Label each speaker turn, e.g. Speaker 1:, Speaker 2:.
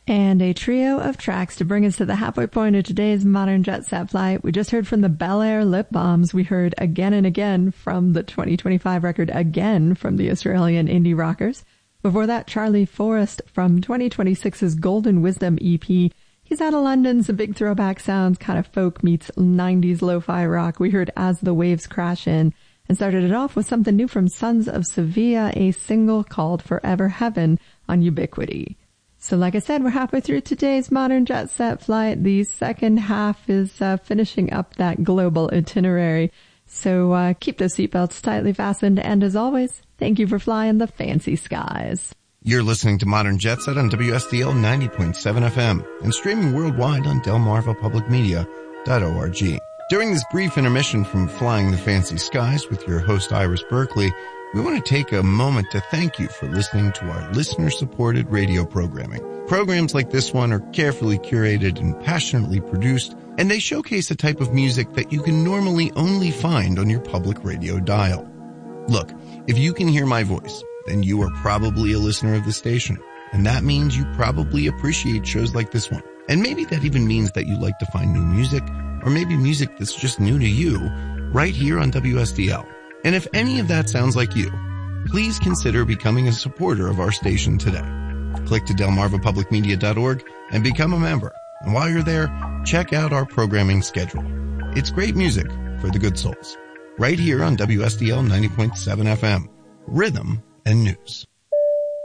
Speaker 1: And a trio of tracks to bring us to the halfway point of today's Modern Jet Set Flight. We just heard from the Bel Air Lip Bombs. We heard Again and Again from the 2025 record Again from the Australian indie rockers. Before that, Charlie Forrest from 2026's Golden Wisdom EP. He's out of London, some big throwback sounds, kind of folk meets 90s lo-fi rock. We heard As the Waves Crash In and started it off with something new from Sons of Sevilla, a single called Forever Heaven on Ubiquity. So like I said, we're halfway through today's Modern Jet Set Flight. The second half is finishing up that global itinerary. So keep those seatbelts tightly fastened. And as always, thank you for flying the fancy skies.
Speaker 2: You're listening to Modern Jet Set on WSDL 90.7 FM and streaming worldwide on delmarvapublicmedia.org. During this brief intermission from Flying the Fancy Skies with your host Iris Berkeley, we want to take a moment to thank you for listening to our listener-supported radio programming. Programs like this one are carefully curated and passionately produced, and they showcase a type of music that you can normally only find on your public radio dial. Look, if you can hear my voice, then you are probably a listener of the station, and that means you probably appreciate shows like this one. And maybe that even means that you like to find new music, or maybe music that's just new to you, right here on WSDL. And if any of that sounds like you, please consider becoming a supporter of our station today. Click to delmarvapublicmedia.org and become a member. And while you're there, check out our programming schedule. It's great music for the good souls. Right here on WSDL 90.7 FM. Rhythm and News.